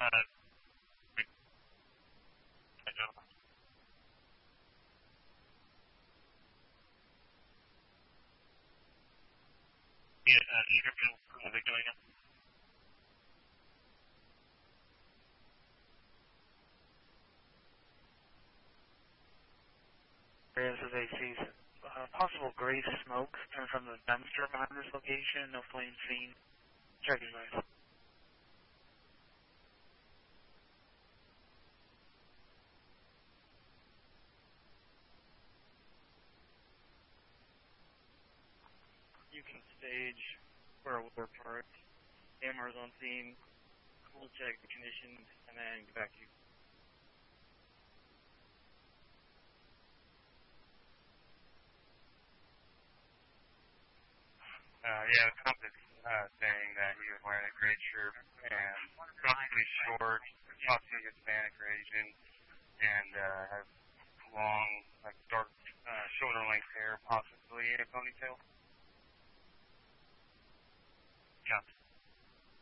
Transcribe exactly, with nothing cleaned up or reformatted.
Uh, I don't know. Yeah, uh, description of the going up. Areas as they see uh, possible gray smoke coming from the dumpster behind this location. No flames seen. Check your advice. You can stage where we're parked. Cameras on scene. We'll check the conditions and then get back to you. Uh, yeah, the cop is uh, saying that he was wearing a gray shirt and possibly short, possibly Hispanic or Asian, and uh, has long, like dark, uh, shoulder-length hair, possibly a ponytail. Yeah.